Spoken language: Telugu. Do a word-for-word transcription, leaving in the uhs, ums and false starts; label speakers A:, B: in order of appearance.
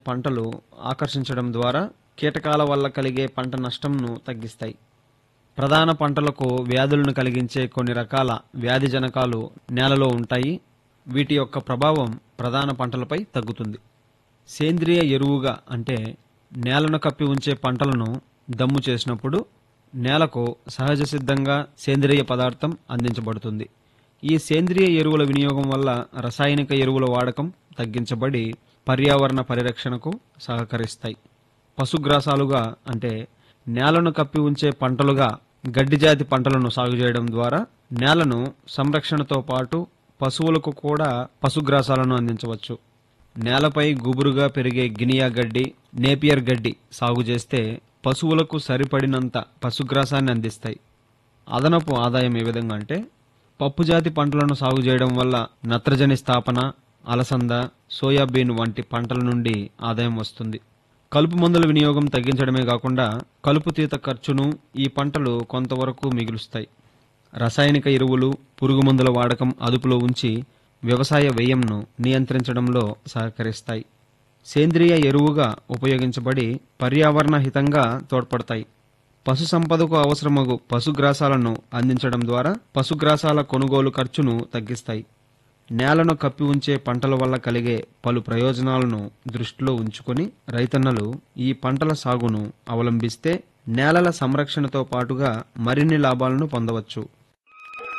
A: పంటలు ఆకర్షించడం ద్వారా కీటకాల వల్ల కలిగే పంట నష్టంను తగ్గిస్తాయి. ప్రధాన పంటలకు వ్యాధులను కలిగించే కొన్ని రకాల వ్యాధి జనకాలు నేలలో ఉంటాయి. వీటి యొక్క ప్రభావం ప్రధాన పంటలపై తగ్గుతుంది. సేంద్రియ ఎరువుగా అంటే నేలను కప్పి ఉంచే పంటలను దమ్ము చేసినప్పుడు నేలకు సహజ సిద్ధంగా సేంద్రియ పదార్థం అందించబడుతుంది. ఈ సేంద్రియ ఎరువుల వినియోగం వల్ల రసాయనిక ఎరువుల వాడకం తగ్గించబడి పర్యావరణ పరిరక్షణకు సహకరిస్తాయి. పశుగ్రాసాలుగా అంటే నేలను కప్పి ఉంచే పంటలుగా గడ్డి జాతి పంటలను సాగు చేయడం ద్వారా నేలను సంరక్షణతో పాటు పశువులకు కూడా పశుగ్రాసాలను అందించవచ్చు. నేలపై గుబురుగా పెరిగే గినియా గడ్డి, నేపియర్ గడ్డి సాగు చేస్తే పశువులకు సరిపడినంత పశుగ్రాసాన్ని అందిస్తాయి. అదనపు ఆదాయం ఏ విధంగా అంటే పప్పు జాతి పంటలను సాగు చేయడం వల్ల నత్రజని స్థాపన, అలసంద, సోయాబీన్ వంటి పంటల నుండి ఆదాయం వస్తుంది. కలుపు మందుల వినియోగం తగ్గించడమే కాకుండా కలుపు తీత ఖర్చును ఈ పంటలు కొంతవరకు మిగులుస్తాయి. రసాయనిక ఎరువులు, పురుగు మందుల వాడకం అదుపులో ఉంచి వ్యవసాయ వ్యయంను నియంత్రించడంలో సహకరిస్తాయి. సేంద్రియ ఎరువుగా ఉపయోగించబడి పర్యావరణ హితంగా తోడ్పడతాయి. పశు సంపదకు అవసరమగు పశుగ్రాసాలను అందించడం ద్వారా పశుగ్రాసాల కొనుగోలు ఖర్చును తగ్గిస్తాయి. నేలను కప్పి ఉంచే పంటల వల్ల కలిగే పలు ప్రయోజనాలను దృష్టిలో ఉంచుకొని రైతన్నలు ఈ పంటల సాగును అవలంబిస్తే నేలల సంరక్షణతో పాటుగా మరిన్ని లాభాలను పొందవచ్చు.